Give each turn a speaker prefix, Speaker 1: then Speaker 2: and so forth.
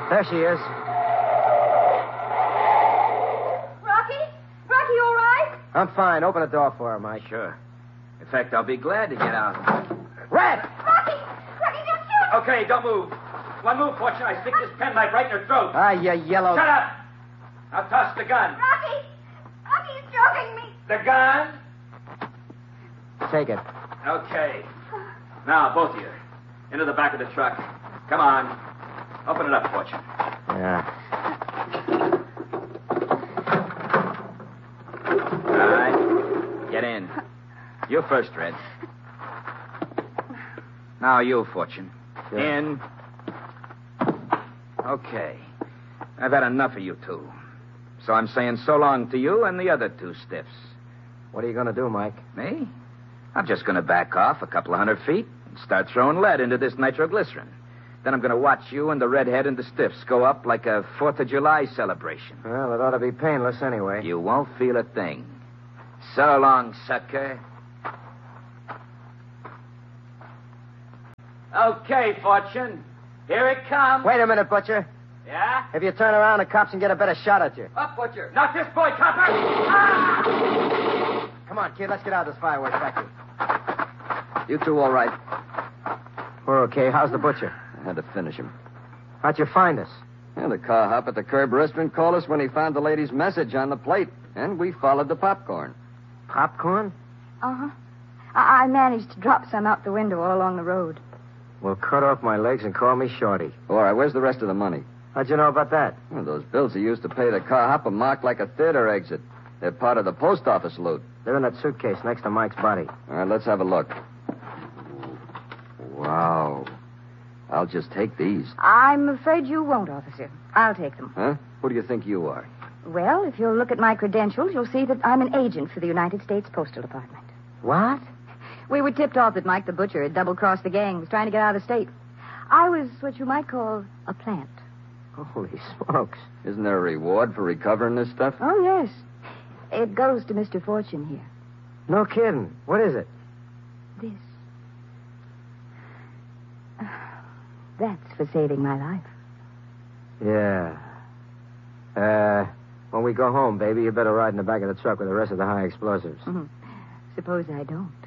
Speaker 1: There she is.
Speaker 2: Rocky? Rocky, you all right?
Speaker 1: I'm fine. Open the door for her, Mike.
Speaker 3: Sure. In fact, I'll be glad to get out.
Speaker 1: Red!
Speaker 2: Rocky! Rocky, don't shoot!
Speaker 3: Okay, don't move. One move, Fortune. I stick this penknife right in her throat.
Speaker 1: Ah, you yellow...
Speaker 3: Shut up! Now toss the gun.
Speaker 2: Rocky! Rocky's choking me.
Speaker 3: The gun?
Speaker 1: Take it.
Speaker 3: Okay. Now, both of you. Into the back of the truck. Come on. Open it up, Fortune.
Speaker 1: Yeah.
Speaker 3: All right. Get in. You first, Red. Now you, Fortune.
Speaker 1: Sure.
Speaker 3: In. Okay. I've had enough of you two. So I'm saying so long to you and the other two stiffs.
Speaker 1: What are you going to do, Mike?
Speaker 3: Me? I'm just going to back off a couple of 100 feet and start throwing lead into this nitroglycerin. Then I'm going to watch you and the redhead and the stiffs go up like a 4th of July celebration.
Speaker 1: Well, it ought to be painless anyway.
Speaker 3: You won't feel a thing. So long, sucker. Okay, Fortune. Here it comes.
Speaker 1: Wait a minute, Butcher.
Speaker 3: Yeah?
Speaker 1: If you turn around, the cops can get a better shot at you.
Speaker 3: Up, Butcher. Not this boy, copper. Ah!
Speaker 1: Come on, kid. Let's get out of this fireworks factory.
Speaker 4: You two all right?
Speaker 1: We're okay. How's the Butcher?
Speaker 4: I had to finish him.
Speaker 1: How'd you find us?
Speaker 4: And the car hop at the curb restaurant called us when he found the lady's message on the plate. And we followed the popcorn.
Speaker 1: Popcorn?
Speaker 2: Uh-huh. I managed to drop some out the window all along the road.
Speaker 1: Well, cut off my legs and call me Shorty.
Speaker 4: All right, where's the rest of the money?
Speaker 1: How'd you know about that?
Speaker 4: Well, those bills he used to pay the car hop are marked like a theater exit. They're part of the post office loot.
Speaker 1: They're in that suitcase next to Mike's body.
Speaker 4: All right, let's have a look. Wow. I'll just take these.
Speaker 2: I'm afraid you won't, officer. I'll take them.
Speaker 4: Huh? Who do you think you are?
Speaker 2: Well, if you'll look at my credentials, you'll see that I'm an agent for the United States Postal Department.
Speaker 1: What?
Speaker 2: We were tipped off that Mike the Butcher had double-crossed the gang, was trying to get out of the state. I was what you might call a plant.
Speaker 1: Holy smokes.
Speaker 4: Isn't there a reward for recovering this stuff?
Speaker 2: Oh, yes. It goes to Mr. Fortune here.
Speaker 1: No kidding. What is it?
Speaker 2: This. That's for saving my life.
Speaker 1: Yeah. When we go home, baby, you better ride in the back of the truck with the rest of the high explosives.
Speaker 2: Suppose I don't.